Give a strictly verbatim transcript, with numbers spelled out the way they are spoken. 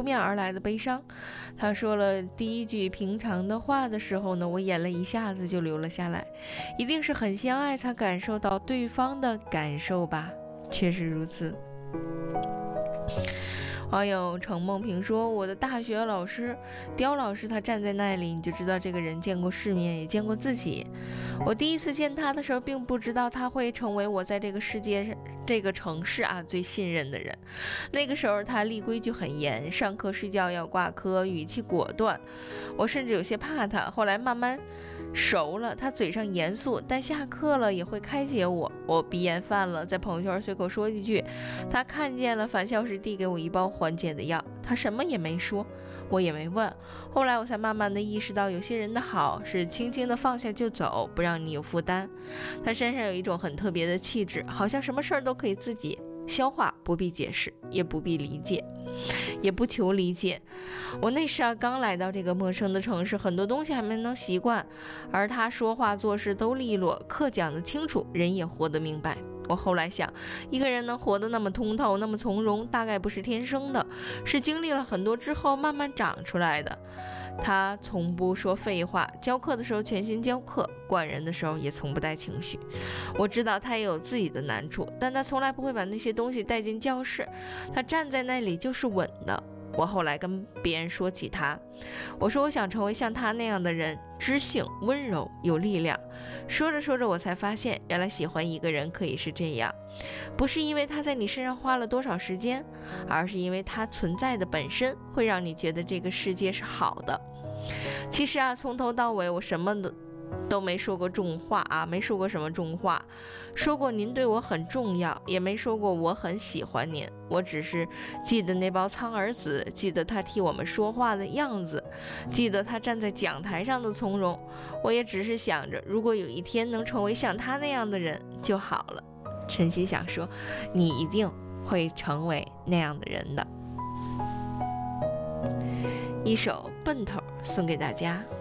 面而来的悲伤。他说了第一句平常的话的时候呢，我眼泪一下子就流了下来。一定是很相爱才感受到对方的感受吧，确实如此。网友程梦平说，我的大学老师刁老师，他站在那里，你就知道这个人见过世面，也见过自己。我第一次见他的时候，并不知道他会成为我在这个世界上这个城市啊最信任的人。那个时候他立规矩很严，上课睡觉要挂科，语气果断，我甚至有些怕他。后来慢慢熟了，他嘴上严肃，但下课了也会开解我。我鼻炎犯了，在朋友圈随口说一句，他看见了，返校时递给我一包缓解的药，他什么也没说，我也没问。后来我才慢慢的意识到，有些人的好是轻轻的放下就走，不让你有负担。他身上有一种很特别的气质，好像什么事儿都可以自己消化，不必解释，也不必理解，也不求理解。我那时啊刚来到这个陌生的城市，很多东西还没能习惯，而他说话做事都利落，课讲得清楚，人也活得明白。我后来想，一个人能活得那么通透，那么从容，大概不是天生的，是经历了很多之后慢慢长出来的。他从不说废话，教课的时候全心教课，管人的时候也从不带情绪。我知道他也有自己的难处，但他从来不会把那些东西带进教室，他站在那里就是稳的。我后来跟别人说起他，我说我想成为像他那样的人，知性、温柔、有力量。说着说着，我才发现，原来喜欢一个人可以是这样，不是因为他在你身上花了多少时间，而是因为他存在的本身会让你觉得这个世界是好的。其实啊，从头到尾我什么的都没说过重话啊，没说过什么重话，说过您对我很重要，也没说过我很喜欢您。我只是记得那包苍耳子，记得他替我们说话的样子，记得他站在讲台上的从容。我也只是想着，如果有一天能成为像他那样的人就好了。晨曦想说，你一定会成为那样的人的。一首《奔头》送给大家。